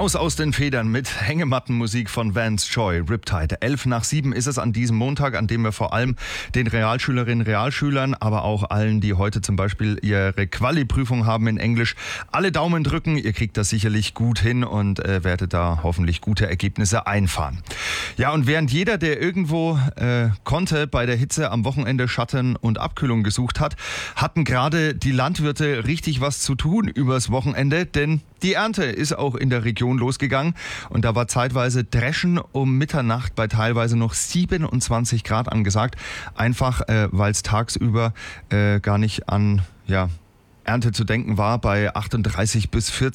Raus aus den Federn mit Hängemattenmusik von Vance Joy, Riptide. 6:11 ist es an diesem Montag, an dem wir vor allem den Realschülerinnen, Realschülern, aber auch allen, die heute zum Beispiel ihre Quali-Prüfung haben in Englisch, alle Daumen drücken. Ihr kriegt das sicherlich gut hin und werdet da hoffentlich gute Ergebnisse einfahren. Ja, und während jeder, der irgendwo konnte, bei der Hitze am Wochenende Schatten und Abkühlung gesucht hat, hatten gerade die Landwirte richtig was zu tun übers Wochenende, denn die Ernte ist auch in der Region losgegangen und da war zeitweise Dreschen um Mitternacht bei teilweise noch 27 Grad angesagt. Einfach, weil es tagsüber gar nicht an Ernte zu denken war bei 38 bis 40